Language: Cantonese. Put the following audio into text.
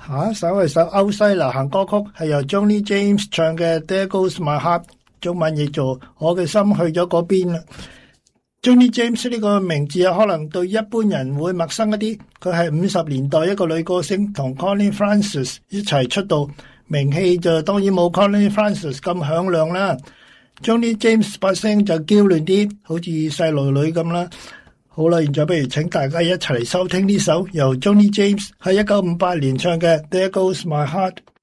下一首係首歐西流行歌曲，係由 Johnny James 唱嘅 There Goes My Heart， 中文譯做我嘅心去咗嗰邊啦。Johnny James 呢個名字可能對一般人會陌生一啲，佢係50年代一個女歌星，同 Connie Francis 一齊出道，名氣就當然冇 Connie Francis 咁響亮啦。Johnny James 把聲就嬌嫩啲，好似細路女咁啦。好啦，現在不如請大家一齊嚟收聽呢首由 Johnny James 喺1958年唱嘅 There Goes My Heart。